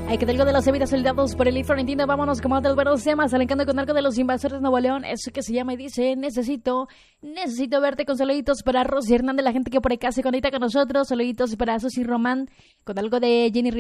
Hay que algo de los bebidas soldados por el Florentino. Vámonos como del buenos temas, arrancando con algo de los Invasores de Nuevo León. Eso que se llama y dice: necesito verte, con saluditos para Rosy Hernández, la gente que por acá se conecta con nosotros. Saluditos para Susi Román, con algo de Jenny